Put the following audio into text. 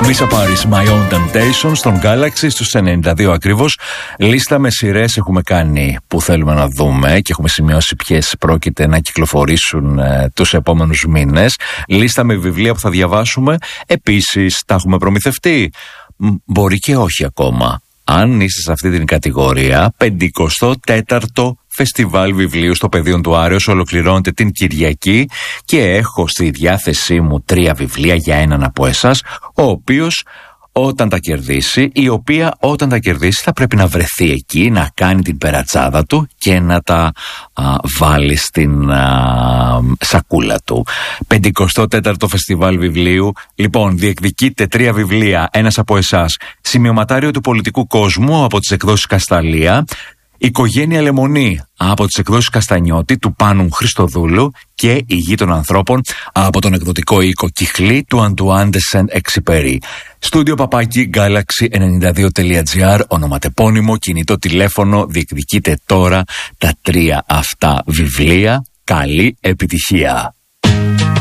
Visa Paris, My Own Temptation στον Galaxy στους 92 ακριβώς. Λίστα με σειρές έχουμε κάνει που θέλουμε να δούμε και έχουμε σημειώσει ποιες πρόκειται να κυκλοφορήσουν τους επόμενους μήνες. Λίστα με βιβλία που θα διαβάσουμε. Επίσης, τα έχουμε προμηθευτεί. Μπορεί και όχι ακόμα. Αν είστε σε αυτή την κατηγορία, 54ο Φεστιβάλ Βιβλίου στο Πεδίον του Άρεως ολοκληρώνεται την Κυριακή και έχω στη διάθεσή μου 3 βιβλία για έναν από εσάς, ο οποίος όταν τα κερδίσει, η οποία όταν τα κερδίσει θα πρέπει να βρεθεί εκεί, να κάνει την περατσάδα του και να τα βάλει στην σακούλα του. 54ο Φεστιβάλ Βιβλίου. Λοιπόν, διεκδικείτε 3 βιβλία, ένας από εσάς. Σημειωματάριο του πολιτικού κόσμου από τις εκδόσεις Κασταλία. Οικογένεια Λεμονή από τις εκδόσεις Καστανιώτη του Πάνου Χριστοδούλου και Η Γη των Ανθρώπων από τον εκδοτικό οίκο Κυχλή του Αντουάν ντε Σεντ-Εξιπέρι. Στούντιο παπάκι galaxy92.gr, ονοματεπώνυμο, κινητό τηλέφωνο. Διεκδικείτε τώρα τα 3 αυτά βιβλία. Καλή επιτυχία.